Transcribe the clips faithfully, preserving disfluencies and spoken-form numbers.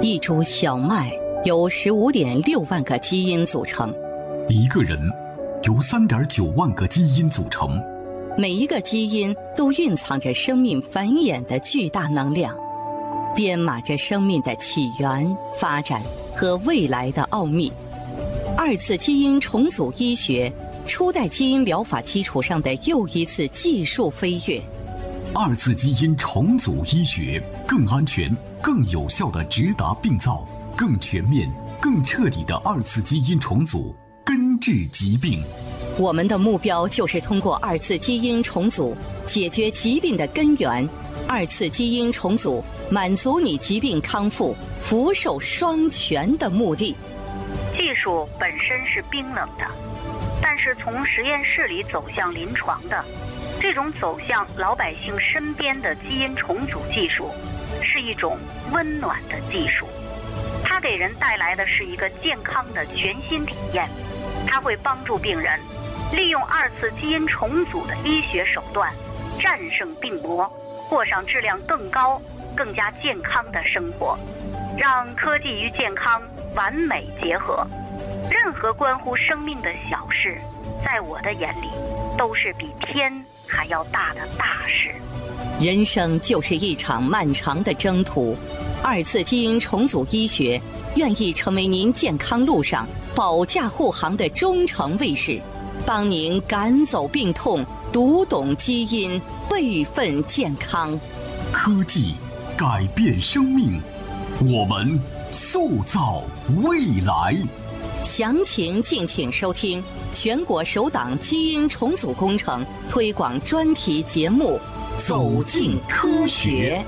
一株小麦由十五点六万个基因组成， 一个人由三点九万个基因组成， 每一个基因都蕴藏着生命繁衍的巨大能量，编码着生命的起源、发展和未来的奥秘。二次基因重组医学，初代基因疗法基础上的又一次技术飞跃。 二次基因重组医学更安全、更有效地直达病灶，更全面、更彻底的二次基因重组，根治疾病。 我们的目标就是通过二次基因重组解决疾病的根源。二次基因重组满足你疾病康复、福寿双全的目的。 技术本身是冰冷的，但是从实验室里走向临床的这种走向老百姓身边的基因重组技术，是一种温暖的技术。它给人带来的是一个健康的全新体验。它会帮助病人利用二次基因重组的医学手段，战胜病魔，过上质量更高、更加健康的生活，让科技与健康完美结合。任何关乎生命的小事，在我的眼里都是比天还要大的大事。 人生就是一场漫长的征途，二次基因重组医学愿意成为您健康路上保驾护航的忠诚卫士，帮您赶走病痛，读懂基因，备份健康。 科技改变生命，我们塑造未来。 详情敬请收听全国首档基因重组工程推广专题节目《走进科学》。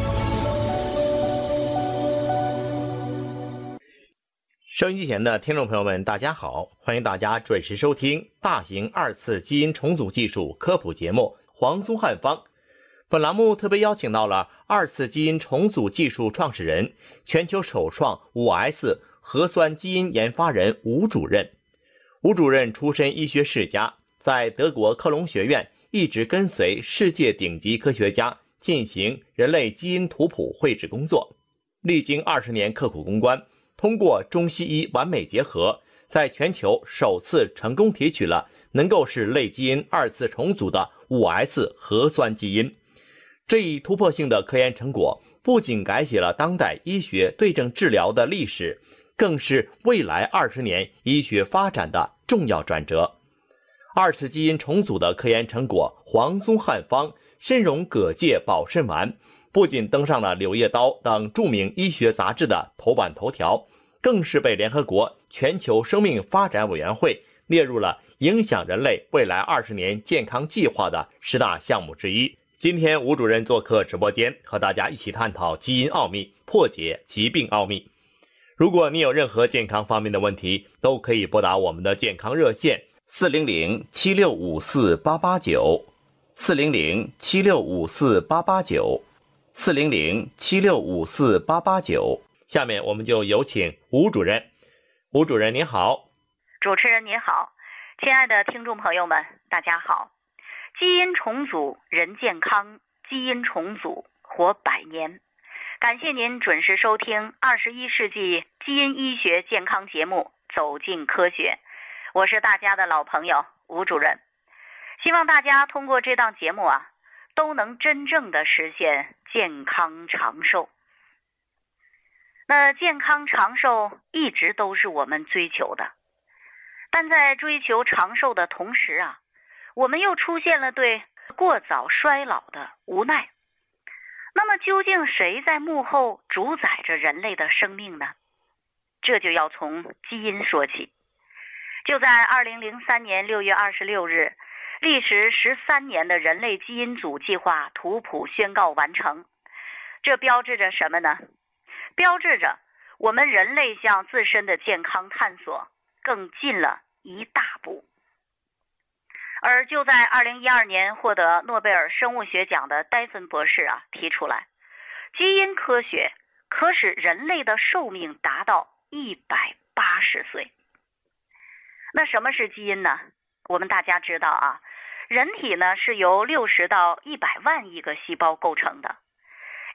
收音机前的听众朋友们，大家好，欢迎大家准时收听大型二次基因重组技术科普节目《黄宗汉方》。本栏目特别邀请到了二次基因重组技术创始人、全球首创 五 S 核酸基因研发人吴主任。吴主任出身医学世家，在德国科隆学院一直跟随世界顶级科学家进行人类基因图谱绘制工作，历经二十年刻苦攻关，通过中西医完美结合，在全球首次成功提取了能够使类基因二次重组的 五 S 核酸基因。这一突破性的科研成果不仅改写了当代医学对症治疗的历史，更是未来二十年医学发展的重要转折。二次基因重组的科研成果黄宗汉方参茸葛芥保肾丸，不仅登上了《柳叶刀》等著名医学杂志的头版头条，更是被联合国全球生命发展委员会列入了影响人类未来二十年健康计划的十大项目之一。今天吴主任做客直播间，和大家一起探讨基因奥秘，破解疾病奥秘。如果你有任何健康方面的问题，都可以拨打我们的健康热线四零零七六五四八八九 四零零七六五四八八九 四零零七六五四八八九。下面我们就有请吴主任。吴主任您好。 主持人您好，亲爱的听众朋友们大家好。基因重组人健康，基因重组活百年。感谢您准时收听二十一世纪基因医学健康节目《走进科学》，我是大家的老朋友吴主任。希望大家通过这档节目啊，都能真正的实现健康长寿。那健康长寿一直都是我们追求的，但在追求长寿的同时啊，我们又出现了对过早衰老的无奈。那么究竟谁在幕后主宰着人类的生命呢？这就要从基因说起。就在二零零三年六月二十六日，历时十三年的人类基因组计划图谱宣告完成。这标志着什么呢？标志着我们人类向自身的健康探索更进了一大步。而就在二零一二年获得诺贝尔生物学奖的戴芬博士啊提出来，基因科学可使人类的寿命达到一百八十岁。那什么是基因呢？我们大家知道啊，人体呢是由六十到一百万亿个细胞构成的，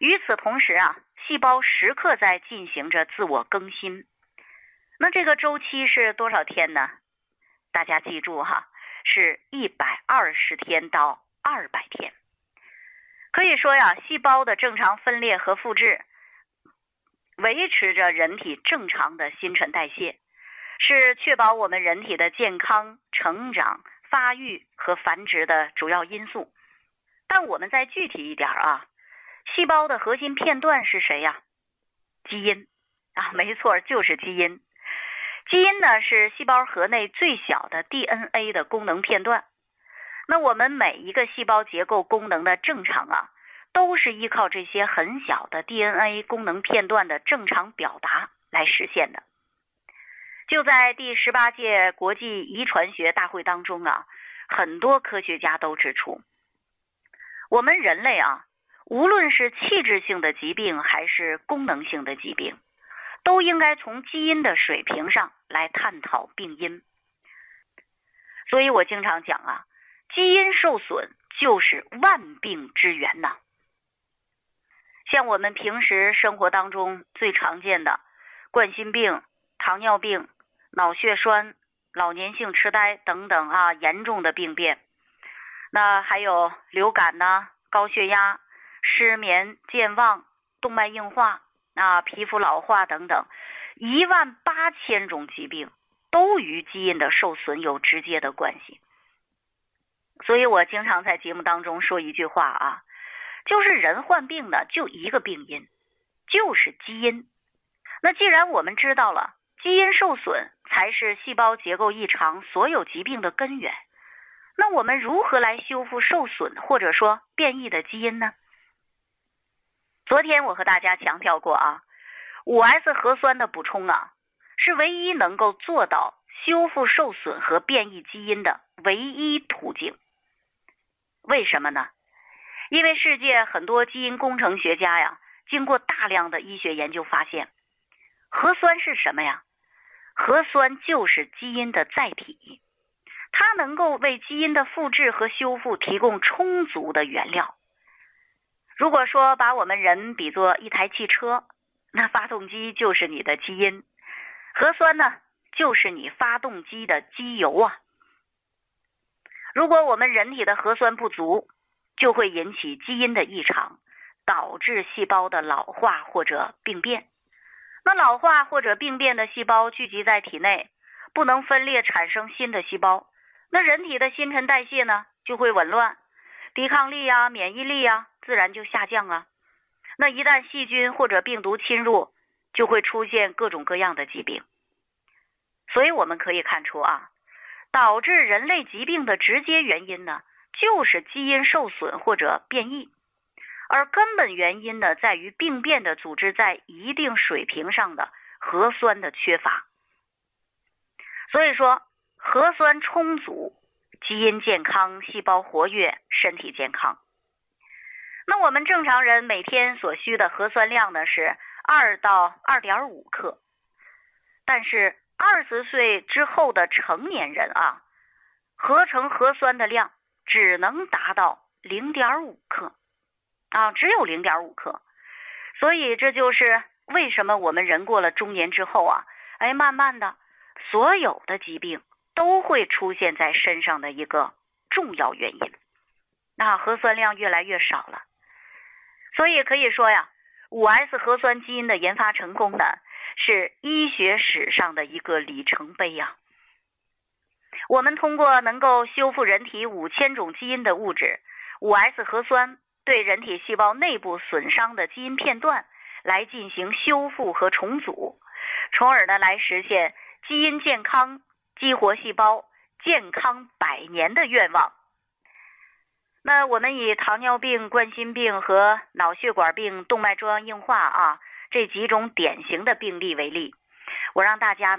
与此同时啊，细胞时刻在进行着自我更新。那这个周期是多少天呢？大家记住哈，是一百二十天到二百天。可以说呀，细胞的正常分裂和复制，维持着人体正常的新陈代谢，是确保我们人体的健康、成长、发育和繁殖的主要因素。但我们再具体一点啊，细胞的核心片段是谁呀？基因啊，没错，就是基因。基因呢，是细胞核内最小的 D N A 的功能片段。那我们每一个细胞结构功能的正常啊，都是依靠这些很小的 D N A 功能片段的正常表达来实现的。就在第十八届国际遗传学大会当中啊，很多科学家都指出，我们人类啊，无论是器质性的疾病还是功能性的疾病，都应该从基因的水平上来探讨病因。所以我经常讲啊，基因受损就是万病之源呐。像我们平时生活当中最常见的冠心病、糖尿病、脑血栓、老年性痴呆等等啊，严重的病变。那还有流感呐、高血压、失眠、健忘、动脉硬化、啊皮肤老化等等，一万八千种疾病都与基因的受损有直接的关系。所以我经常在节目当中说一句话啊，就是人患病的就一个病因，就是基因。那既然我们知道了基因受损才是细胞结构异常所有疾病的根源，那我们如何来修复受损或者说变异的基因呢？昨天我和大家强调过啊，五 S 核酸的补充啊，是唯一能够做到修复受损和变异基因的唯一途径。为什么呢？因为世界很多基因工程学家呀，经过大量的医学研究发现，核酸是什么呀？核酸就是基因的载体，它能够为基因的复制和修复提供充足的原料。如果说把我们人比作一台汽车，那发动机就是你的基因，核酸呢，就是你发动机的机油啊。如果我们人体的核酸不足，就会引起基因的异常，导致细胞的老化或者病变。那老化或者病变的细胞聚集在体内，不能分裂产生新的细胞，那人体的新陈代谢呢就会紊乱，抵抗力啊、免疫力啊自然就下降啊。那一旦细菌或者病毒侵入，就会出现各种各样的疾病。所以我们可以看出啊，导致人类疾病的直接原因呢，就是基因受损或者变异，而根本原因呢，在于病变的组织在一定水平上的核酸的缺乏。所以说，核酸充足，基因健康，细胞活跃，身体健康。那我们正常人每天所需的核酸量呢是二到二点五克，但是二十岁之后的成年人啊，合成核酸的量只能达到零点五克啊，只有零点五克。所以这就是为什么我们人过了中年之后啊，哎，慢慢的所有的疾病都会出现在身上的一个重要原因。那核酸量越来越少了，所以可以说呀，五 S 核酸基因的研发成功呢，是医学史上的一个里程碑呀。我们通过能够修复人体五千种基因的物质，五 S 核酸对人体细胞内部损伤的基因片段来进行修复和重组，从而呢来实现基因健康、激活细胞、健康百年的愿望。那我们以糖尿病、冠心病和脑血管病、动脉粥样硬化啊这几种典型的病例为例，我让大家